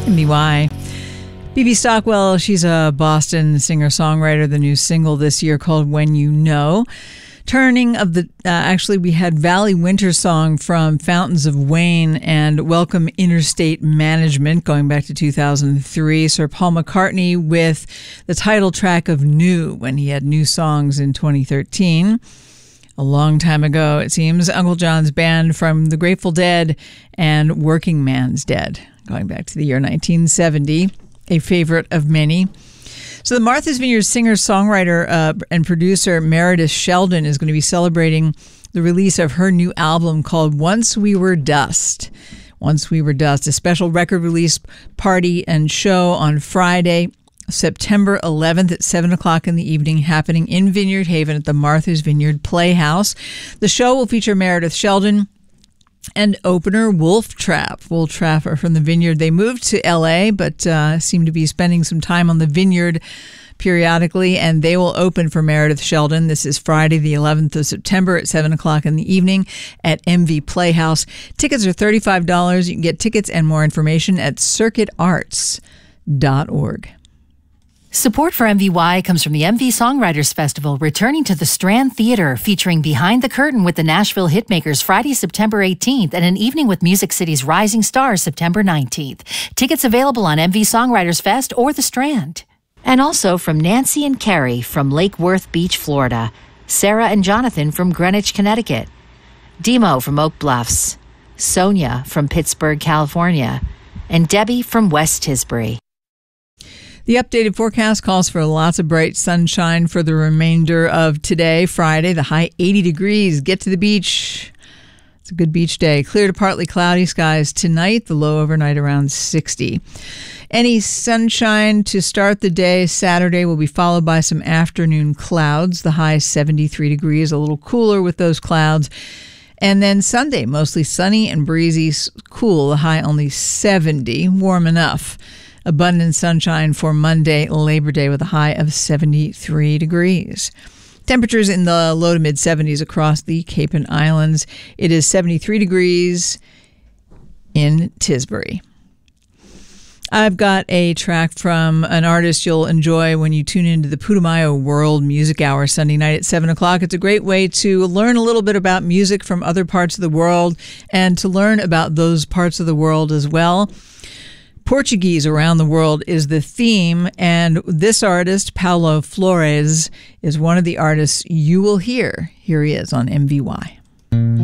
MBY. Bebe Stockwell, she's a Boston singer-songwriter. The new single this year called When You Know. Turning of the, actually we had Valley Wintersong from Fountains of Wayne and Welcome Interstate Management going back to 2003. Sir Paul McCartney with the title track of New when he had new songs in 2013. A long time ago, it seems. Uncle John's Band from the Grateful Dead and Working Man's Dead going back to the year 1970, a favorite of many. So the Martha's Vineyard singer-songwriter and producer Meredith Sheldon is going to be celebrating the release of her new album called Once We Were Dust. Once We Were Dust, a special record release party and show on Friday, September 11th at 7 o'clock in the evening, happening in Vineyard Haven at the Martha's Vineyard Playhouse. The show will feature Meredith Sheldon and opener Wolf Trap. Wolf Trap are from the Vineyard. They moved to L.A., but seem to be spending some time on the Vineyard periodically, and they will open for Meredith Sheldon. This is Friday, the 11th of September at 7 o'clock in the evening at MV Playhouse. Tickets are $35. You can get tickets and more information at circuitarts.org. Support for MVY comes from the MV Songwriters Festival, returning to the Strand Theater, featuring Behind the Curtain with the Nashville Hitmakers Friday, September 18th, and an evening with Music City's Rising Stars September 19th. Tickets available on MV Songwriters Fest or the Strand. And also from Nancy and Carrie from Lake Worth Beach, Florida, Sarah and Jonathan from Greenwich, Connecticut, Demo from Oak Bluffs, Sonia from Pittsburgh, California, and Debbie from West Tisbury. The updated forecast calls for lots of bright sunshine for the remainder of today, Friday. The high 80 degrees. Get to the beach. It's a good beach day. Clear to partly cloudy skies tonight. The low overnight around 60. Any sunshine to start the day. Saturday will be followed by some afternoon clouds. The high 73 degrees. A little cooler with those clouds. And then Sunday, mostly sunny and breezy, cool. The high only 70. Warm enough. Abundant sunshine for Monday, Labor Day, with a high of 73 degrees. Temperatures in the low to mid 70s across the Cape and Islands. It is 73 degrees in Tisbury. I've got a track from an artist you'll enjoy when you tune into the Putumayo World Music Hour Sunday night at 7 o'clock. It's a great way to learn a little bit about music from other parts of the world and to learn about those parts of the world as well. Portuguese around the world is the theme, and this artist, Paulo Flores, is one of the artists you will hear. Here he is on MVY.